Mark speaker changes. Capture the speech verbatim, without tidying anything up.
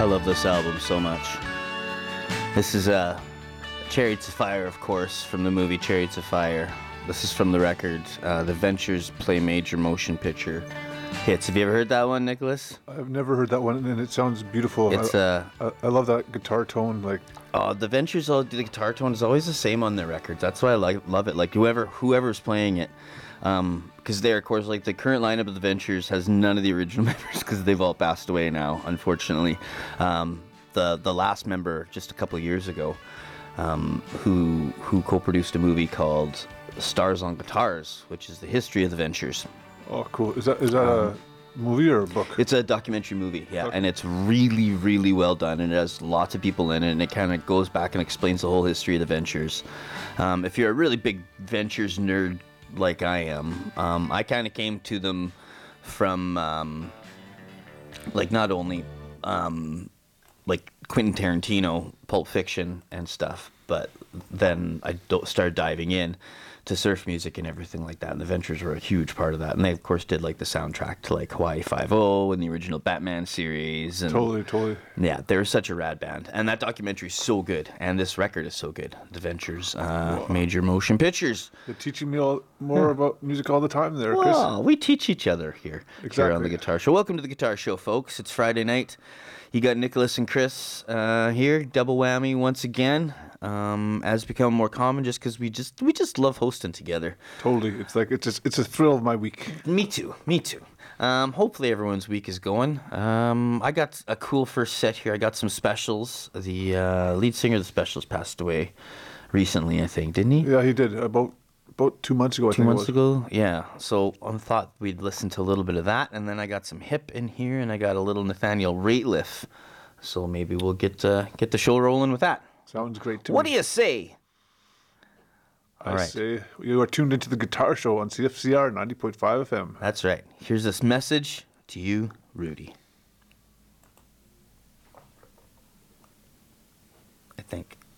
Speaker 1: I love this album so much. This is uh, Chariots of Fire, of course, from the movie Chariots of Fire. This is from the record, uh, The Ventures Play Major Motion Picture Hits. Have you ever heard that one, Nicholas?
Speaker 2: I've never heard that one, and it sounds beautiful.
Speaker 1: It's
Speaker 2: I,
Speaker 1: uh,
Speaker 2: I, I love that guitar tone. Like,
Speaker 1: oh, The Ventures, all the guitar tone is always the same on their records. That's why I like love it. Like whoever whoever's playing it, um, because they're of course like the current lineup of The Ventures has none of the original members because they've all passed away now, unfortunately. Um, the the last member just a couple of years ago, um, who who co-produced a movie called Stars on Guitars, which is the history of The Ventures.
Speaker 2: oh, cool. Is that is that
Speaker 1: Um,
Speaker 2: a movie or a book?
Speaker 1: It's a documentary movie, yeah,
Speaker 2: Okay.
Speaker 1: and it's really, really well done, and it has lots of people in it, and it kind of goes back and explains the whole history of the Ventures. Um, if you're a really big Ventures nerd like I am, um, I kind of came to them from, um, like, not only, um, like, Quentin Tarantino, Pulp Fiction and stuff, but then I do- started diving in to surf music and everything like that, and the Ventures were a huge part of that. And they of course did like the soundtrack to like Hawaii Five-O and the original Batman series, and
Speaker 2: Totally, totally.
Speaker 1: yeah, they're such a rad band, and that documentary is so good, and this record is so good. The Ventures, uh, Major Motion Pictures.
Speaker 2: You're teaching me all, more about music all the time there, Chris.
Speaker 1: Well, we teach each other here, here on the
Speaker 2: Exactly.
Speaker 1: Guitar Show. Welcome to the Guitar Show, folks. It's Friday night. You got Nicholas and Chris uh, here, double whammy once again. Um, as become more common, just because we just we just love hosting together.
Speaker 2: Totally. It's like it's just, it's a thrill of my week.
Speaker 1: Me too. Me too. Um, hopefully everyone's week is going. Um, I got a cool first set here. I got some specials. The uh, lead singer of the Specials passed away recently, I think, didn't he?
Speaker 2: Yeah, he did about about two months ago. I
Speaker 1: Two
Speaker 2: think
Speaker 1: months
Speaker 2: it was.
Speaker 1: ago, yeah. So I thought we'd listen to a little bit of that, and then I got some hip in here, and I got a little Nathaniel Rateliff. So maybe we'll get uh, get the show rolling with that.
Speaker 2: Sounds great to
Speaker 1: What
Speaker 2: me.
Speaker 1: do you say?
Speaker 2: I
Speaker 1: All right.
Speaker 2: say you are tuned into the Guitar Show on C F C R ninety point five F M.
Speaker 1: That's right. Here's this message to you, Rudy. I think.